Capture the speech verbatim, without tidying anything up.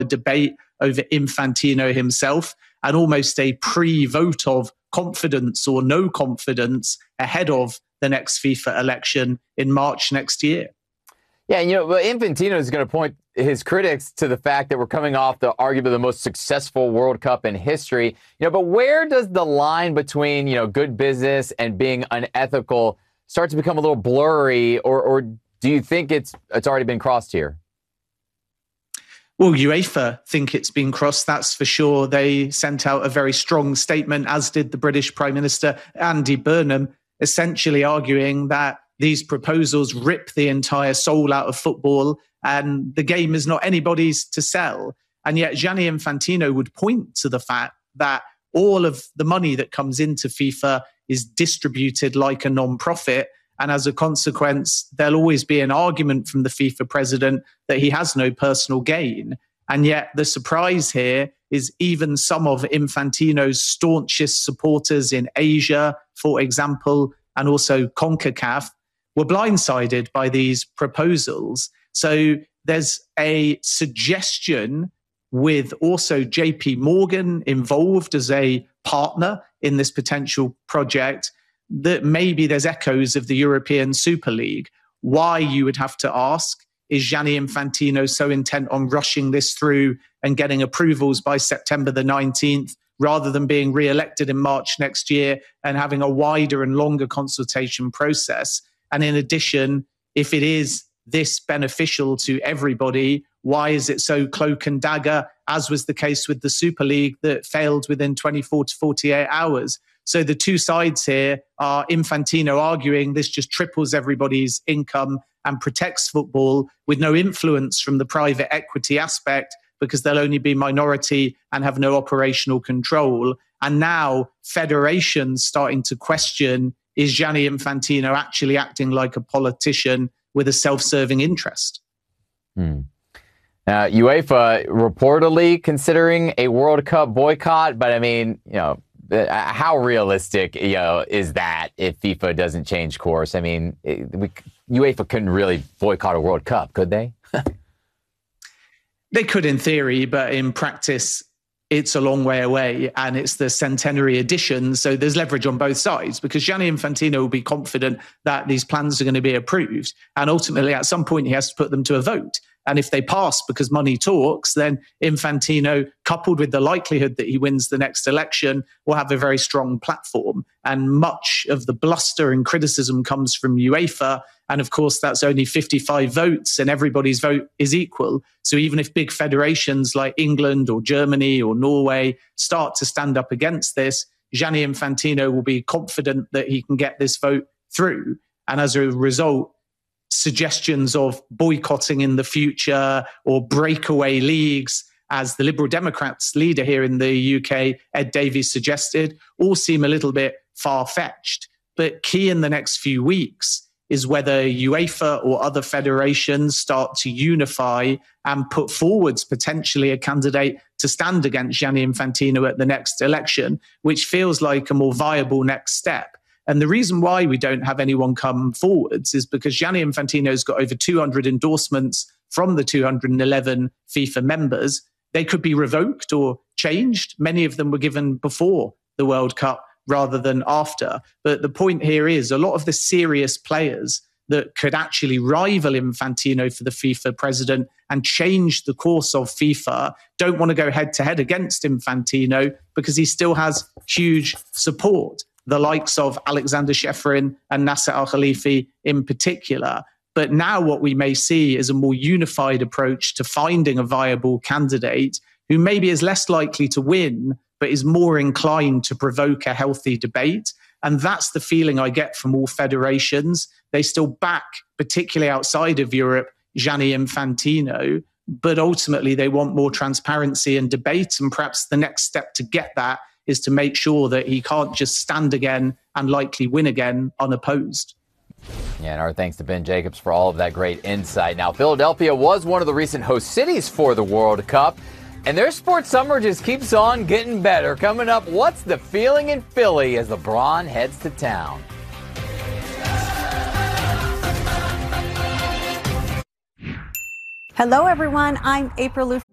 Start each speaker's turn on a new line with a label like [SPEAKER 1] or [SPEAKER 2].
[SPEAKER 1] debate over Infantino himself and almost a pre-vote of confidence or no confidence ahead of the next FIFA election in March next year.
[SPEAKER 2] Yeah, and you know, Infantino is going to point his critics to the fact that we're coming off the arguably the most successful World Cup in history. You know, but where does the line between, you know, good business and being unethical start to become a little blurry, or or do you think it's it's already been crossed here?
[SPEAKER 1] Well, UEFA think it's been crossed, that's for sure. They sent out a very strong statement, as did the British Prime Minister, Andy Burnham, essentially arguing that these proposals rip the entire soul out of football and the game is not anybody's to sell. And yet Gianni Infantino would point to the fact that all of the money that comes into FIFA is distributed like a non-profit. And as a consequence, there'll always be an argument from the FIFA president that he has no personal gain. And yet the surprise here is even some of Infantino's staunchest supporters in Asia, for example, and also CONCACAF, were blindsided by these proposals. So there's a suggestion with also J P Morgan involved as a partner in this potential project that maybe there's echoes of the European Super League. Why, you would have to ask, is Gianni Infantino so intent on rushing this through and getting approvals by September the nineteenth rather than being re-elected in March next year and having a wider and longer consultation process? And in addition, if it is this beneficial to everybody, why is it so cloak and dagger, as was the case with the Super League that failed within twenty-four to forty-eight hours? So the two sides here are Infantino arguing this just triples everybody's income and protects football with no influence from the private equity aspect because they'll only be minority and have no operational control. And now federations starting to question, is Gianni Infantino actually acting like a politician with a self-serving interest?
[SPEAKER 2] Hmm. Uh, UEFA reportedly considering a World Cup boycott, but I mean, you know, how realistic, you know, is that if FIFA doesn't change course? I mean, it, we, UEFA couldn't really boycott a World Cup, could they?
[SPEAKER 1] They could in theory, but in practice, it's a long way away and it's the centenary edition. So there's leverage on both sides because Gianni Infantino will be confident that these plans are going to be approved. And ultimately, at some point, he has to put them to a vote. And if they pass because money talks, then Infantino, coupled with the likelihood that he wins the next election, will have a very strong platform. And much of the bluster and criticism comes from UEFA. And of course, that's only fifty-five votes and everybody's vote is equal. So even if big federations like England or Germany or Norway start to stand up against this, Gianni Infantino will be confident that he can get this vote through. And as a result, suggestions of boycotting in the future or breakaway leagues, as the Liberal Democrats leader here in the U K, Ed Davies, suggested, all seem a little bit far-fetched. But key in the next few weeks is whether UEFA or other federations start to unify and put forwards potentially a candidate to stand against Gianni Infantino at the next election, which feels like a more viable next step. And the reason why we don't have anyone come forwards is because Gianni Infantino's got over two hundred endorsements from the two hundred eleven FIFA members. They could be revoked or changed. Many of them were given before the World Cup rather than after. But the point here is a lot of the serious players that could actually rival Infantino for the FIFA president and change the course of FIFA don't want to go head to head against Infantino because he still has huge support, the likes of Alexander Shefrin and Nasser Al-Khelaifi in particular. But now what we may see is a more unified approach to finding a viable candidate who maybe is less likely to win, but is more inclined to provoke a healthy debate. And that's the feeling I get from all federations. They still back, particularly outside of Europe, Gianni Infantino, but ultimately they want more transparency and debate. And perhaps the next step to get that is to make sure that he can't just stand again and likely win again unopposed.
[SPEAKER 2] Yeah, and our thanks to Ben Jacobs for all of that great insight. Now, Philadelphia was one of the recent host cities for the World Cup, and their sports summer just keeps on getting better. Coming up, what's the feeling in Philly as LeBron heads to town?
[SPEAKER 3] Hello, everyone. I'm April Lou.